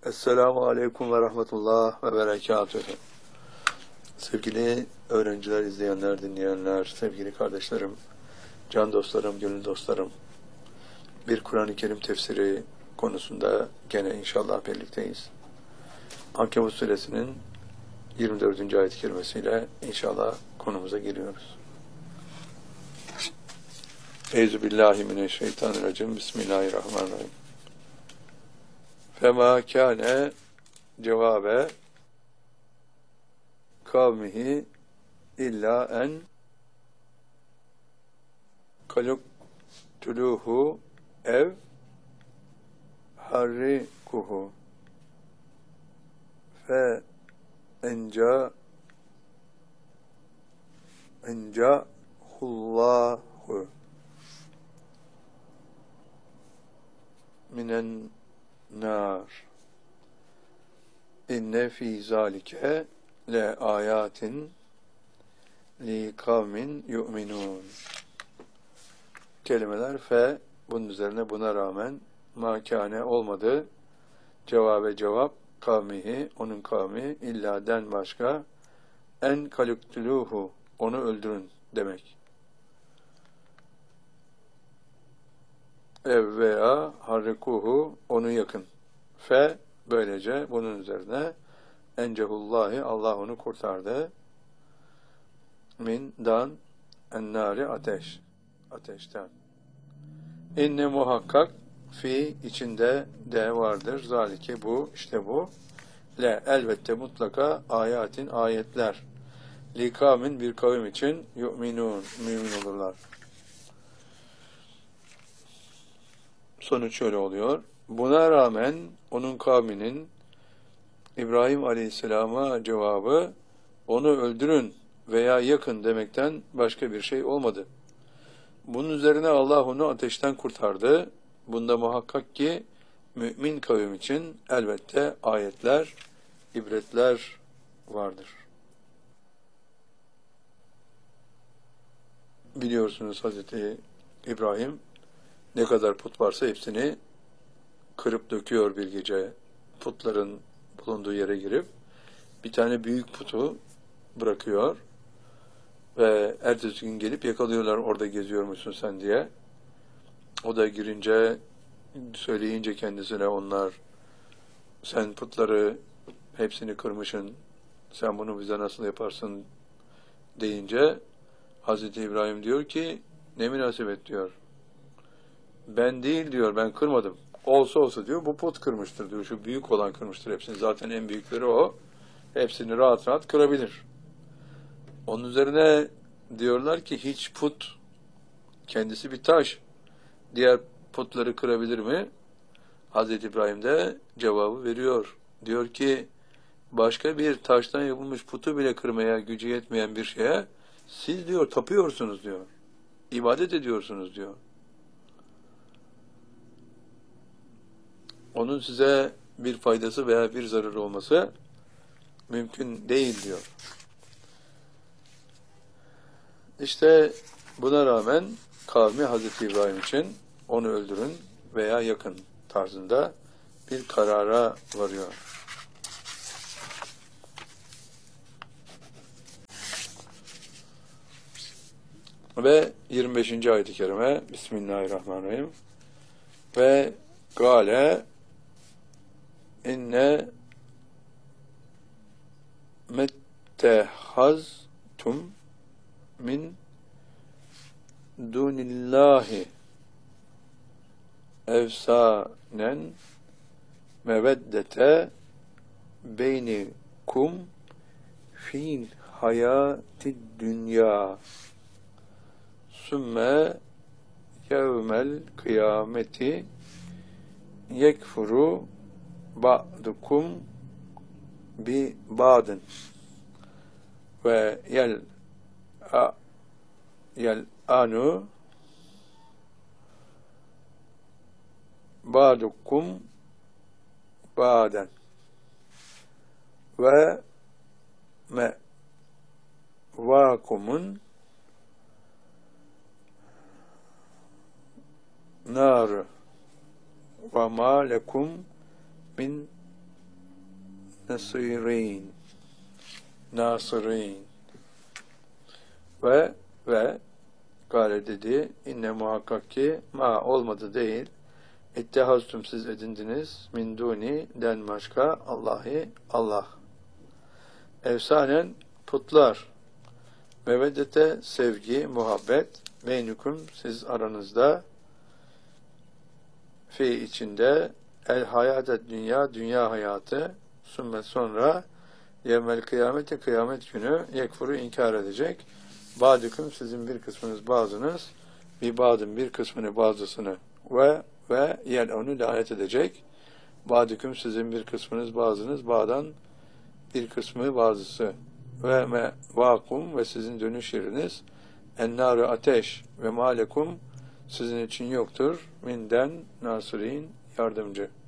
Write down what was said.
Esselamu Aleyküm ve Rahmetullah ve Berekatühü. Sevgili öğrenciler, izleyenler, dinleyenler, sevgili kardeşlerim, can dostlarım, gönül dostlarım, bir Kur'an-ı Kerim tefsiri konusunda gene inşallah birlikteyiz. Ankebut suresinin 24. ayet-i kerimesiyle inşallah konumuza giriyoruz. Euzubillahimineşşeytanirracim. Bismillahirrahmanirrahim. Fema kâne cevabe kavmihi illa en kaluktuluhu ev harrikuhu fe encahullahu minen nar. İnne fî zâlike le âyâtin li kavmin yu'minûn. Kelimeler fe, bunun üzerine buna rağmen makâne olmadı. Cevap kavmihi, onun kavmi, illa'den başka en kaluktuluhu, onu öldürün demek. Ev veya harrikuhu, onu yakın. Fe, böylece bunun üzerine encehullahi, Allah onu kurtardı. Min dan ennari, ateşten. İnne muhakkak fi, içinde de vardır. Zalike, bu, işte bu. Le, elbette mutlaka ayatin, ayetler. Li kavmin, bir kavim için yu'minun, mümin olurlar. Sonuç şöyle oluyor. Buna rağmen onun kavminin İbrahim Aleyhisselam'a cevabı onu öldürün veya yakın demekten başka bir şey olmadı. Bunun üzerine Allah onu ateşten kurtardı. Bunda muhakkak ki mümin kavim için elbette ayetler, ibretler vardır. Biliyorsunuz Hazreti İbrahim ne kadar put varsa hepsini kırıp döküyor bir gece. Putların bulunduğu yere girip bir tane büyük putu bırakıyor ve ertesi gün gelip yakalıyorlar, orada geziyor musun sen diye. O da girince, söyleyince kendisine onlar, sen putları hepsini kırmışsın, sen bunu bize nasıl yaparsın deyince Hazreti İbrahim diyor ki ne münasebet diyor. Ben değil diyor, ben kırmadım. Olsa diyor, bu put kırmıştır diyor. Şu büyük olan kırmıştır hepsini. Zaten en büyükleri o. Hepsini rahat rahat kırabilir. Onun üzerine diyorlar ki hiç put, kendisi bir taş, diğer putları kırabilir mi? Hazreti İbrahim de cevabı veriyor. Diyor ki başka bir taştan yapılmış putu bile kırmaya gücü yetmeyen bir şeye siz diyor tapıyorsunuz diyor. İbadet ediyorsunuz diyor. Onun size bir faydası veya bir zararı olması mümkün değil diyor. İşte buna rağmen kavmi Hazreti İbrahim için onu öldürün veya yakın tarzında bir karara varıyor. Ve 25. ayet-i kerime Bismillahirrahmanirrahim. Ve gâle inne mettehaztum min dunillahi evsanen meveddete beynikum fil hayatid dünya sümme yevmel kıyameti yekfuru ba'dukum bi ba'din ve yel anu ba'dukum ba'den ve mevakumun nar ve ma lekum min nasirin. Nasirin. Ve gale dedi, inne muhakkak ki ma olmadı değil, ittehaztum siz edindiniz, min duni den başka Allahi Allah. Efsanen putlar, meveddete sevgi, muhabbet, beynukum siz aranızda, fi içinde, el hayatet dünya hayatı, sümme sonra, yevmel kıyamete kıyamet günü, yekfuru inkar edecek, ba'düküm sizin bir kısmınız bazınız, bir ba'dın bir kısmını bazısını ve yer onu lanet edecek. Ba'düküm sizin bir kısmınız bazınız ba'dan bir kısmı bazısı ve vakum ve sizin dönüş yeriniz ennâru ateş ve mâlekum sizin için yoktur minden nasirin yardımcı.